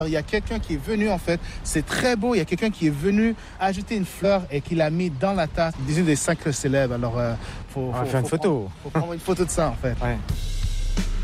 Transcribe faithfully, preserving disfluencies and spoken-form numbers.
Il y a quelqu'un qui est venu, en fait, c'est très beau, il y a quelqu'un qui est venu ajouter une fleur et qui l'a mis dans la tasse. Disons des cinq célèbres, alors il euh, faut, faut, faut faire une faut photo. Prendre, faut prendre une photo de ça, en fait. Ouais.